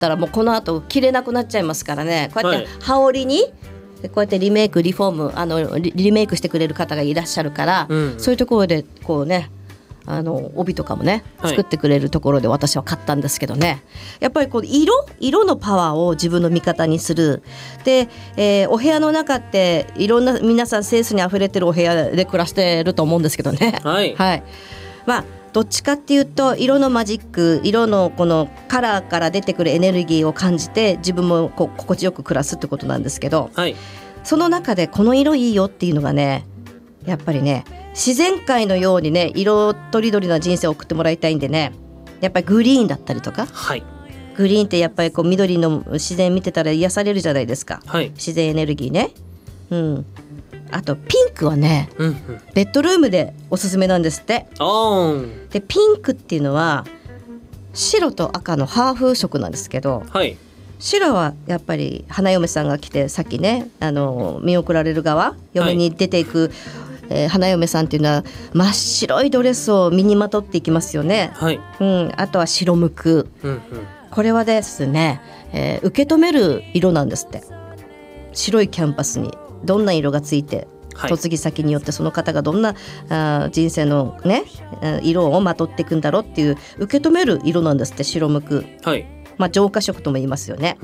たらもうこの後着れなくなっちゃいますからね。こうやって羽織にこうやってリメイクリフォームリメイクしてくれる方がいらっしゃるから、そういうところでこうね帯とかもね作ってくれるところで私は買ったんですけどね、やっぱりこう色のパワーを自分の味方にするで、お部屋の中っていろんな皆さんセンスにあふれてるお部屋で暮らしてると思うんですけどね、はいはい、まあどっちかっていうと色のマジック色のこのカラーから出てくるエネルギーを感じて自分もこう心地よく暮らすってことなんですけど、はい、その中でこの色いいよっていうのがねやっぱりね自然界のようにね色とりどりな人生を送ってもらいたいんでね、やっぱりグリーンだったりとか、はい、グリーンってやっぱりこう緑の自然見てたら癒されるじゃないですか、はい、自然エネルギーね、あとピンクはね、ベッドルームでおすすめなんですって。でピンクっていうのは白と赤のハーフ色なんですけど、はい、白はやっぱり花嫁さんが来てさっきね見送られる側嫁に出ていく、花嫁さんっていうのは真っ白いドレスを身にまとっていきますよね、はい、あとは白むく、これはですね、受け止める色なんですって。白いキャンパスにどんな色がついて、嫁ぎ先によってその方がどんな人生のね色をまとっていくんだろうっていう受け止める色なんですって白むく、はい、まあ浄化色とも言いますよね、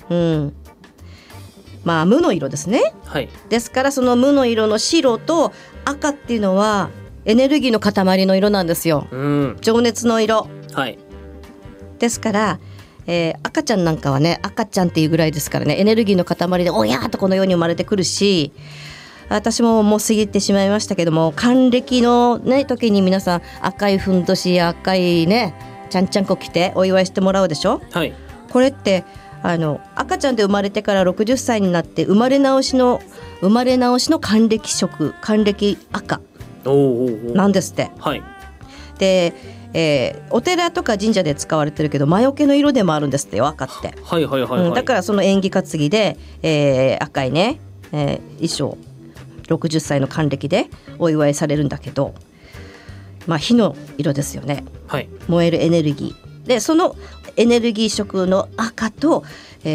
まあ無の色ですね、はい、ですからその無の色の白と赤っていうのはエネルギーの塊の色なんですよ、情熱の色、はい、ですから赤ちゃんなんかはね赤ちゃんっていうぐらいですからねエネルギーの塊でおやーっとこの世に生まれてくるし、私ももう過ぎてしまいましたけども還暦の、ね、時に皆さん赤いふんどしや赤いねちゃんちゃんこ着てお祝いしてもらうでしょ、はい、これって赤ちゃんで生まれてから60歳になって生まれ直しの還暦色還暦赤なんですって、はい、でお寺とか神社で使われてるけど魔除けの色でもあるんですってよ赤って、だからその縁起担ぎで、赤いね、衣装60歳の還暦でお祝いされるんだけど、まあ火の色ですよね、はい、燃えるエネルギーでそのエネルギー色の赤と、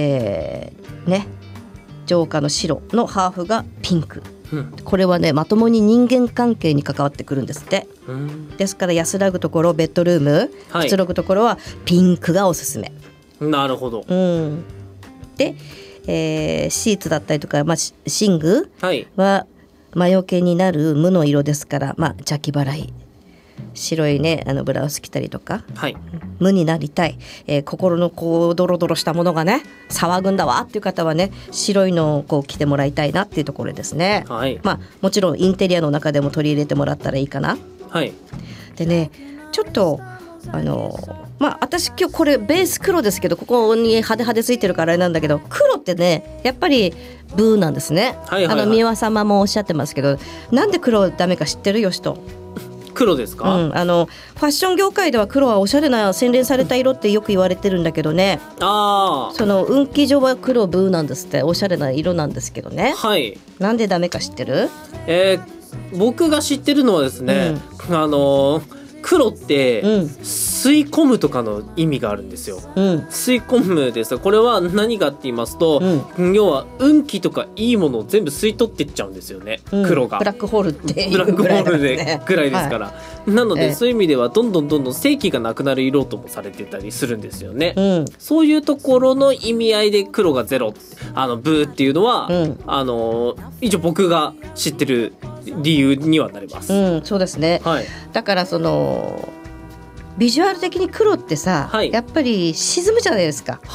浄化の白のハーフがピンク、これはねまともに人間関係に関わってくるんですって。ですから安らぐところベッドルーム、くつろぐところはピンクがおすすめ。 なるほど、 で、シーツだったりとか、寝具は魔除けになる無の色ですから、邪気払い白いねブラウス着たりとか、無になりたい、心のこうドロドロしたものがね騒ぐんだわっていう方はね白いのをこう着てもらいたいなっていうところですね、もちろんインテリアの中でも取り入れてもらったらいいかな、でねちょっと私今日これベース黒ですけどここに派手派手ついてるからあれなんだけど黒ってねやっぱりブーなんですね、三輪様もおっしゃってますけどなんで黒ダメか知ってるよ人。 黒ですか、 ファッション業界では黒はおしゃれな洗練された色ってよく言われてるんだけどね、その運気上は黒ブーなんですって、おしゃれな色なんですけどね、なんでダメか知ってる？ 僕が知ってるのはですね、黒って吸い込むとかの意味があるんですよ、吸い込むです。これは何かって言いますと、要は運気とかいいものを全部吸い取ってっちゃうんですよね、黒が。 ブラックホールっていうぐらいだ、ね、ぐらいですから、なので、そういう意味ではどんどん正気がなくなる色ともされてたりするんですよね、そういうところの意味合いで黒がゼロブーっていうのは、一応僕が知ってる理由にはなります、 そうですね、だからそのビジュアル的に黒ってさ、やっぱり沈むじゃないですか。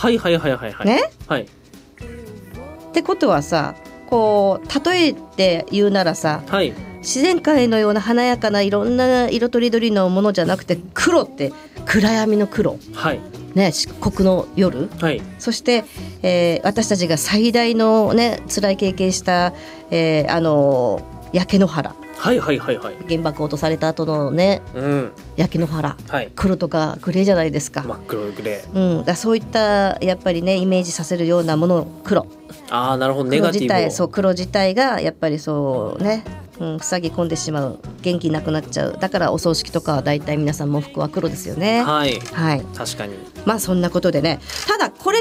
ってことはさこう例えて言うならさ、自然界のような華やかないろんな色とりどりのものじゃなくて黒って暗闇の黒、漆黒の夜、そして、私たちが最大のね辛い経験した、焼け野原、原爆落とされた後のね、焼け野原、黒とかグレーじゃないですか。 真っ黒グレー、 だそういったやっぱりねイメージさせるようなもの黒、 なるほど、ネガティブを黒自体がやっぱりそうね塞ぎ込んでしまう、元気なくなっちゃう。だからお葬式とかはだいたい皆さん喪服は黒ですよね。 はい、 はい、 確かに。 まあそんなことでね、ただこれ